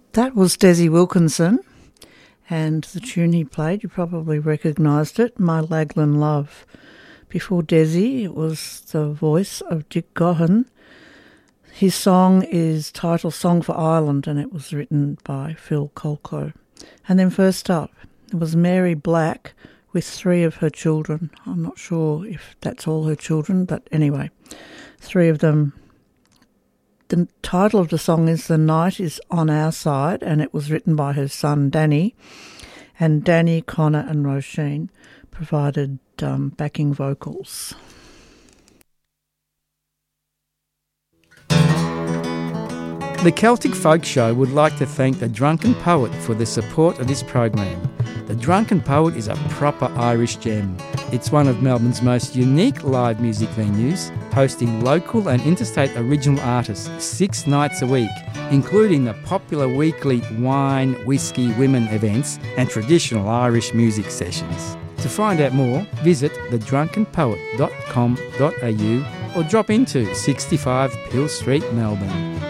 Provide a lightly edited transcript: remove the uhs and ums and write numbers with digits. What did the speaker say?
That was Desi Wilkinson, and the tune he played, you probably recognised it, My Laglan Love. Before Desi, it was the voice of Dick Gaughan. His song is titled Song for Ireland, and it was written by Phil Colco. And then first up, it was Mary Black with 3 of her children. I'm not sure if that's all her children, but anyway, 3 of them. The title of the song is The Night is on Our Side, and it was written by her son Danny. And Danny, Connor and Roisin provided backing vocals. The Celtic Folk Show would like to thank The Drunken Poet for the support of this program. The Drunken Poet is a proper Irish gem. It's one of Melbourne's most unique live music venues, hosting local and interstate original artists 6 nights a week, including the popular weekly wine, whiskey, women events and traditional Irish music sessions. To find out more, visit thedrunkenpoet.com.au or drop into 65 Peel Street, Melbourne.